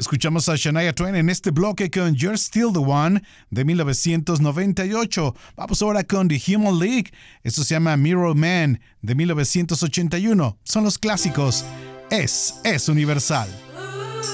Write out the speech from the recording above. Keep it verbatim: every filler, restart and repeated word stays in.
Escuchamos a Shania Twain en este bloque con You're Still the One de mil novecientos noventa y ocho. Vamos ahora con The Human League. Esto se llama Mirror Man de mil novecientos ochenta y uno. Son los clásicos. Es, es universal.